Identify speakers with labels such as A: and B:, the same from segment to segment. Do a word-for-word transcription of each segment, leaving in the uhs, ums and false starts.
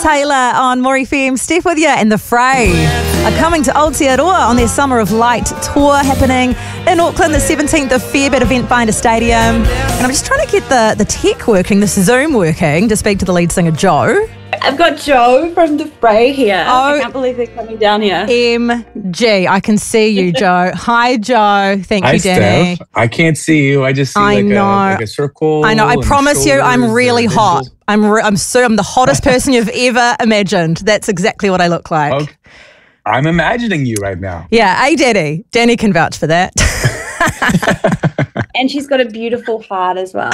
A: Taylor on More F M. Steph with you, and The Fray are coming to Aotearoa on their Summer of Light tour happening in Auckland, the seventeenth of February at Event Finder Stadium. And I'm just trying to get the, the tech working, the Zoom working, to speak to the lead singer, Joe.
B: I've got Joe from The Fray here.
A: Oh,
B: I can't believe they're coming down here.
A: M G, I can see you, Joe. Hi, Joe. Thank
C: Hi,
A: you, Danny.
C: Steph. I can't see you. I just see
A: I
C: like,
A: know.
C: A, like a circle.
A: I know. I
C: and
A: promise you, I'm
C: shoulders
A: really
C: and
A: hot.
C: visuals.
A: I'm re- I'm so I'm the hottest person you've ever imagined. That's exactly what I look like.
C: Okay. I'm imagining you right now.
A: Yeah, hey, Daddy. Danny can vouch for that.
B: And she's got a beautiful heart as well.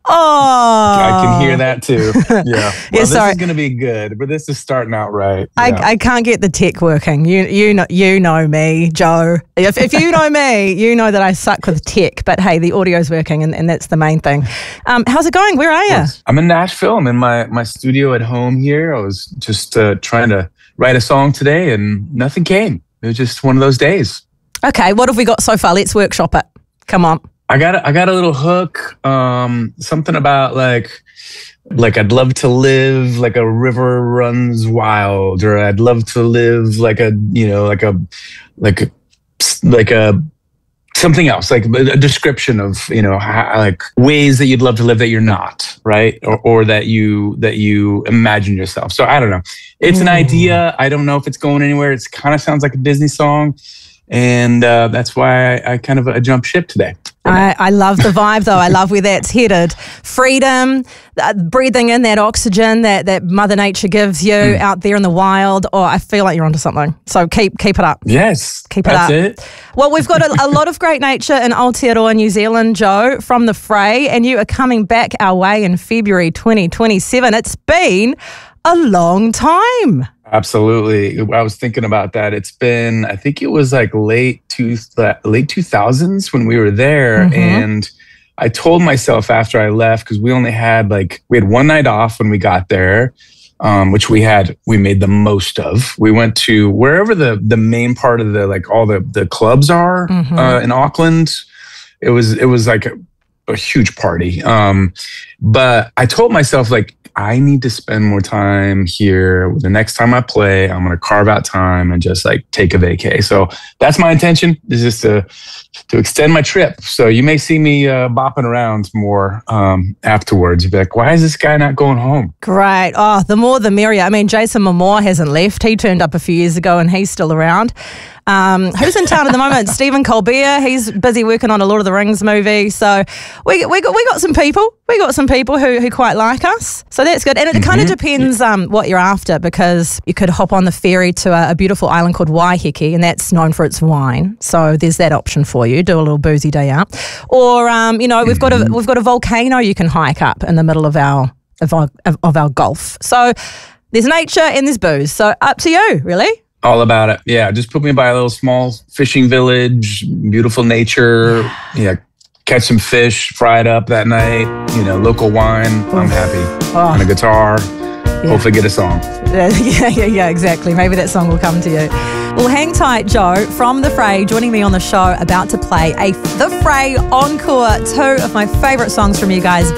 A: Oh,
C: I can hear that too. Yeah. Well,
A: Yeah,
C: this
A: sorry.
C: is going to be good, but this is starting out right.
A: I,
C: Yeah.
A: I can't get the tech working. You you know you know me, Joe. If if you know me, you know that I suck with tech. But hey, the audio's working, and, and that's the main thing. Um, how's it going? Where are you?
C: I'm in Nashville. I'm in my, my studio at home here. I was just uh, trying to write a song today and nothing came. It was just one of those days.
A: Okay, what have we got so far? Let's workshop it. Come on.
C: I got a, I got a little hook, um, something about like, like I'd love to live like a river runs wild, or I'd love to live like a, you know, like a, like, a, like a, something else, like a description of, you know, how, like ways that you'd love to live that you're not, right? Or, or that you, that you imagine yourself. So I don't know. It's an idea. I don't know if it's going anywhere. It's kind of sounds like a Disney song. And uh, that's why I, I kind of uh, jumped ship today.
A: I, I love the vibe, though. I love where that's headed. Freedom, uh, breathing in that oxygen that, that Mother Nature gives you mm. out there in the wild. Oh, I feel like you're onto something. So keep keep it up.
C: Yes,
A: keep it
C: that's
A: up.
C: It.
A: Well, we've got a, a lot of great nature in Aotearoa, New Zealand, Joe, from The Fray, and you are coming back our way in February twenty twenty-seven. It's been a long time.
C: Absolutely. I was thinking about that. It's been, I think it was like late two, late two thousands when we were there. Mm-hmm. And I told myself after I left, because we only had like, we had one night off when we got there, um, which we had, we made the most of. We went to wherever the, the main part of the, like all the, the clubs are mm-hmm. uh, in Auckland. It was, it was like a, a huge party. Um, but I told myself like, I need to spend more time here. The next time I play, I'm going to carve out time and just like take a vacay. So that's my intention, is just to to extend my trip. So you may see me uh, bopping around more um, afterwards. You'll be like, why is this guy not going home?
A: Great. Oh, the more the merrier. I mean, Jason Momoa hasn't left. He turned up a few years ago and he's still around. Um, who's in town at the moment? Stephen Colbert. He's busy working on a Lord of the Rings movie. So we we got we got some people. We got some people who who quite like us. So that's good. And it mm-hmm. kind of depends um, what you're after, because you could hop on the ferry to a, a beautiful island called Waiheke, and that's known for its wine. So there's that option for you. Do a little boozy day out, or um, you know we've got a we've got a volcano you can hike up in the middle of our of our of our Gulf. So there's nature and there's booze. So up to you, really.
C: All about it. Yeah, just put me by a little small fishing village, beautiful nature. Yeah, catch some fish, fry it up that night. You know, local wine. Oof. I'm happy. Oh. And a guitar. Yeah. Hopefully get a song.
A: Yeah, yeah, yeah, exactly. Maybe that song will come to you. Well, hang tight, Joe, from The Fray, joining me on the show, about to play a The Fray encore, two of my favourite songs from you guys.